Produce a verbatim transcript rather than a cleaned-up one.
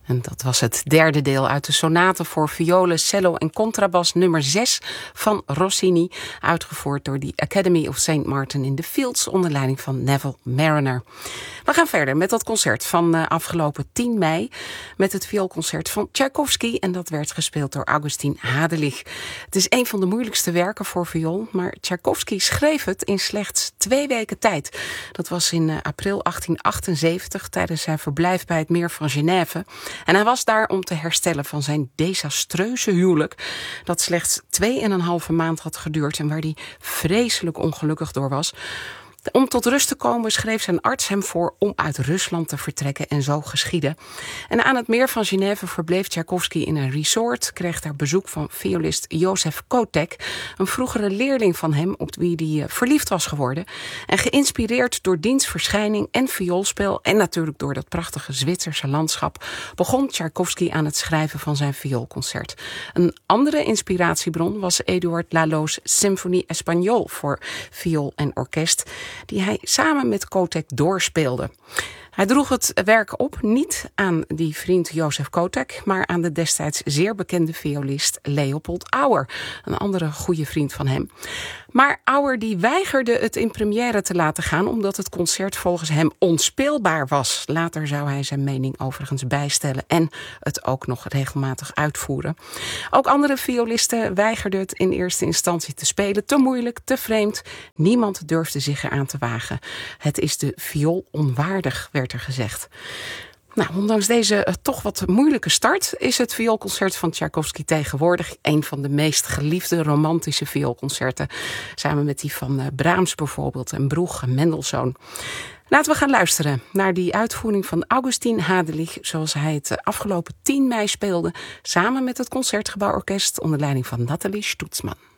En dat was het derde deel uit de sonate voor violen, cello en contrabas nummer zes van Rossini, uitgevoerd door de Academy of Saint Martin in the Fields onder leiding van Neville Marriner. We gaan verder met dat concert van uh, afgelopen tien mei met het vioolconcert van Tchaikovsky en dat werd gespeeld door Augustin Hadelich. Het is een van de moeilijkste werken voor viool, maar Tchaikovsky schreef het in slechts twee weken tijd. Dat was in uh, april achttien achtenzeventig tijdens zijn verblijf bij het meer van Genève. En hij was daar om te herstellen van zijn desastreuze huwelijk, dat slechts twee en een halve maand had geduurd en waar hij vreselijk ongelukkig door was. Om tot rust te komen schreef zijn arts hem voor om uit Rusland te vertrekken en zo geschiedde. En aan het meer van Genève verbleef Tchaikovsky in een resort, kreeg daar bezoek van violist Josef Kotek, een vroegere leerling van hem op wie hij verliefd was geworden. En geïnspireerd door diens verschijning en vioolspel en natuurlijk door dat prachtige Zwitserse landschap, begon Tchaikovsky aan het schrijven van zijn vioolconcert. Een andere inspiratiebron was Eduard Lalo's Symphonie Espagnole voor viool en orkest, die hij samen met Kotek doorspeelde. Hij droeg het werk op niet aan die vriend Josef Kotek, maar aan de destijds zeer bekende violist Leopold Auer, een andere goede vriend van hem. Maar Auer die weigerde het in première te laten gaan omdat het concert volgens hem onspeelbaar was. Later zou hij zijn mening overigens bijstellen en het ook nog regelmatig uitvoeren. Ook andere violisten weigerden het in eerste instantie te spelen. Te moeilijk, te vreemd. Niemand durfde zich eraan te wagen. Het is de viool onwaardig, werd er gezegd. Nou, ondanks deze uh, toch wat moeilijke start is het vioolconcert van Tchaikovsky tegenwoordig een van de meest geliefde romantische vioolconcerten. Samen met die van uh, Brahms bijvoorbeeld en Bruch en Mendelssohn. Laten we gaan luisteren naar die uitvoering van Augustin Hadelich zoals hij het uh, afgelopen tien mei speelde samen met het Concertgebouworkest onder leiding van Nathalie Stutzmann.